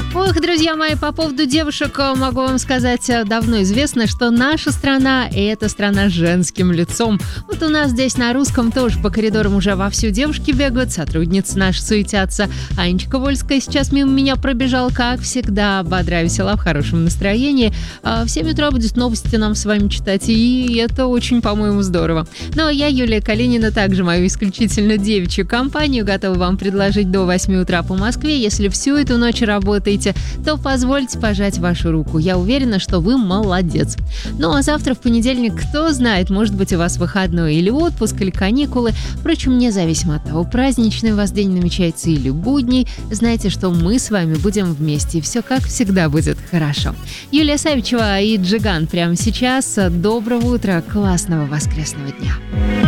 Ох, друзья мои, по поводу девушек могу вам сказать, давно известно, что наша страна – это страна с женским лицом. Вот у нас здесь на русском тоже по коридорам уже вовсю девушки бегают, сотрудницы наши суетятся. Анечка Вольская сейчас мимо меня пробежала, как всегда, бодра, весела, в хорошем настроении. В 7 утра будет новости нам с вами читать, и это очень, по-моему, здорово. Ну а я, Юлия Калинина, также мою исключительно девичью компанию готова вам предложить до 8 утра по Москве. Если всю эту ночь работаете, то позвольте пожать вашу руку. Я уверена, что вы молодец. Ну а завтра, в понедельник, кто знает, может быть, у вас выходной или отпуск, или каникулы. Впрочем, независимо от того, праздничный у вас день намечается или будний, знайте, что мы с вами будем вместе, и все как всегда будет хорошо. Юлия Савичева и Джиган прямо сейчас. Доброго утра, классного воскресного дня.